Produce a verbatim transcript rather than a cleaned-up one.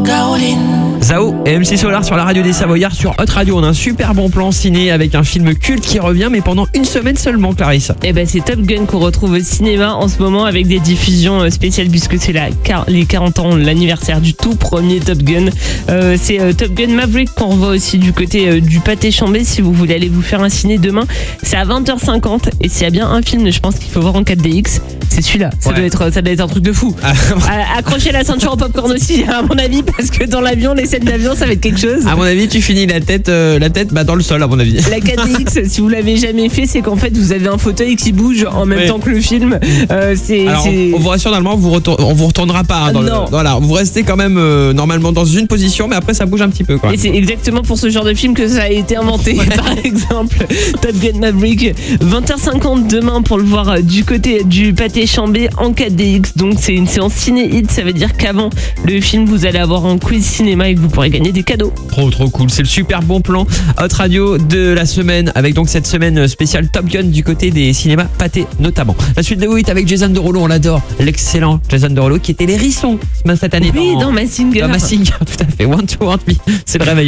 Caroline. Zao et M C Solar sur la radio des Savoyards. Sur Hot Radio, on a un super bon plan ciné avec un film culte qui revient, mais pendant une semaine seulement, Clarisse. Et ben c'est Top Gun qu'on retrouve au cinéma en ce moment avec des diffusions spéciales puisque c'est la, les quarante ans, l'anniversaire du tout premier Top Gun. Euh, c'est euh, Top Gun Maverick qu'on revoit aussi du côté euh, du Pâté Chambé si vous voulez aller vous faire un ciné demain. C'est à vingt heures cinquante et s'il y a bien un film, je pense qu'il faut voir en quatre D X, c'est celui-là. Ça, ouais. doit être, ça doit être un truc de fou. Ah, Accrochez la ceinture en popcorn aussi, à mon avis, parce que dans l'avion, les scènes d'avion, ça va être quelque chose. à mon avis, tu finis la tête, euh, la tête bah, dans le sol, à mon avis. La quatre D X, si vous l'avez jamais fait, c'est qu'en fait, vous avez un fauteuil qui bouge en même oui. temps que le film. Euh, c'est, Alors, c'est... On, on vous rassure, normalement, vous retourne, on vous retournera pas. Hein, dans non. Le, voilà, vous restez quand même euh, normalement dans une position, mais après, ça bouge un petit peu. Quoi. Et c'est exactement pour ce genre de film que ça a été inventé. Ouais. Par exemple, Top Gun Maverick, vingt heures cinquante demain pour le voir du côté du Pâté Chambé en quatre D X. Donc, c'est une séance ciné-hit. Ça veut dire qu'avant le film, vous allez avoir un quiz cinéma et que vous pourrez gagner des cadeaux. Trop, trop cool. C'est le super bon plan Hot Radio de la semaine, avec donc cette semaine spéciale Top Gun du côté des cinémas Pâté notamment. La suite de huit avec Jason Derulo, on l'adore. L'excellent Jason Derulo qui était l'hérisson cette année Oui, dans, dans Mazinger. Dans Mazinger, tout à fait. One to Want Me. C'est le réveil.